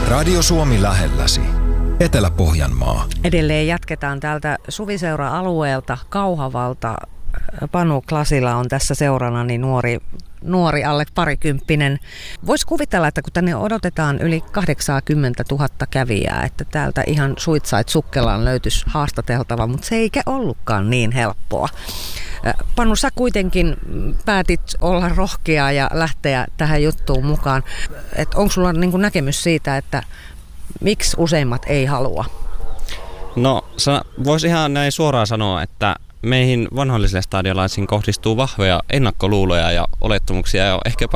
Radio Suomi lähelläsi. Etelä-Pohjanmaa. Edelleen jatketaan täältä Suviseura-alueelta Kauhavalta. Panu Klasila on tässä seurana, niin nuori alle parikymppinen. Voisi kuvitella, että kun tänne odotetaan yli 80 000 kävijää, että täältä ihan suitsait sukkelaan löytyisi haastateltava, mutta se eikä ollutkaan niin helppoa. Panu, sä kuitenkin päätit olla rohkea ja lähteä tähän juttuun mukaan. Onko sulla näkemys siitä, että miksi useimmat ei halua? No, voisi ihan näin suoraan sanoa, että meihin vanhoillisille stadiolaisiin kohdistuu vahvoja ennakkoluuloja ja olettamuksia ja ehkä